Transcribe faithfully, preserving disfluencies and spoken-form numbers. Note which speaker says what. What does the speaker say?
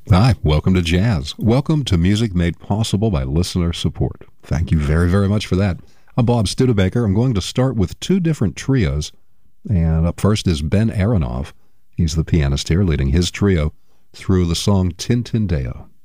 Speaker 1: Hi, welcome to Jazz. Welcome to music made possible by listener support. Thank you very, very much for that. I'm Bob Studebaker. I'm going to start with two different trios. And up first is Ben Aronoff. He's the pianist here, leading his trio through the song Tintindeo.